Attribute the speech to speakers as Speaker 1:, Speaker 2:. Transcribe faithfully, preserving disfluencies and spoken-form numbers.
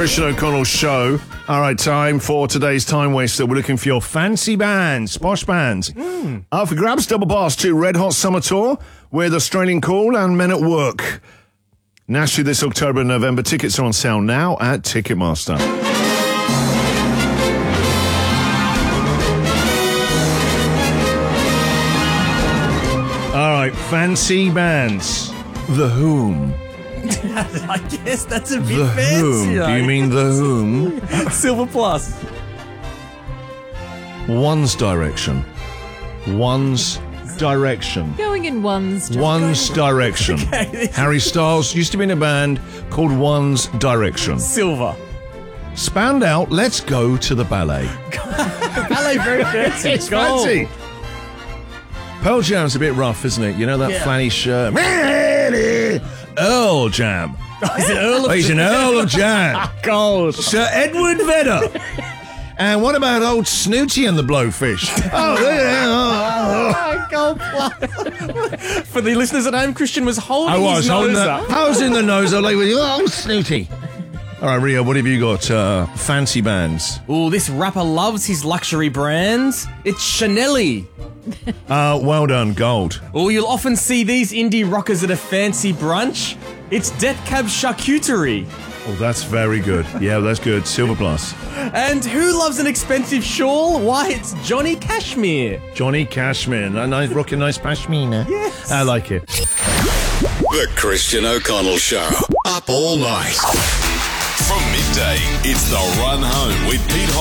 Speaker 1: Christian O'Connell Show. All right, time for today's Time Waster. We're looking for your fancy bands, posh bands. Mm. Up for grabs, double pass to Red Hot Summer Tour with Australian Call and Men at Work. Nationally this October and November. Tickets are on sale now at Ticketmaster. All right, fancy bands. The Whom.
Speaker 2: I guess that's a bit
Speaker 1: The
Speaker 2: fancy.
Speaker 1: Whom. Do you mean The Whom?
Speaker 2: Silver Plus.
Speaker 1: One's Direction. One's Direction.
Speaker 3: Going in one's direction.
Speaker 1: One's Direction.
Speaker 2: Okay.
Speaker 1: Harry Styles used to be in a band called One's Direction.
Speaker 2: Silver.
Speaker 1: Spandau, let's go to the ballet.
Speaker 2: Ballet, very fancy.
Speaker 1: It's
Speaker 2: Gold.
Speaker 1: fancy. Pearl Jam's a bit rough, isn't it? You know that
Speaker 2: Yeah.
Speaker 1: flanny shirt. Earl Jam.
Speaker 2: He's an Earl of
Speaker 1: Oh, he's an Earl of Jam.
Speaker 2: Gold.
Speaker 1: Sir Edward Vedder. And what about old Snooty and the Blowfish? Oh, yeah.
Speaker 2: Gold Plus. For the listeners at home, Christian was holding
Speaker 1: I was
Speaker 2: his
Speaker 1: holding
Speaker 2: nose
Speaker 1: the,
Speaker 2: up.
Speaker 1: I was in the nose. I lay with you. Oh, Snooty. All right, Rio, what have you got? Uh, fancy bands.
Speaker 2: Ooh, this rapper loves his luxury brands. It's Chanel.
Speaker 1: Uh, well done, gold.
Speaker 2: Oh, you'll often see these indie rockers at a fancy brunch. It's Death Cab Charcuterie.
Speaker 1: Oh, that's very good. Yeah, that's good. Silver plus.
Speaker 2: And who loves an expensive shawl? Why, it's Johnny Cashmere.
Speaker 1: Johnny Cashmere. A nice, rocking nice pashmina.
Speaker 2: Yes.
Speaker 1: I like it.
Speaker 4: The Christian O'Connell Show. Up all night. From midday, it's The Run Home with Pete Holmes.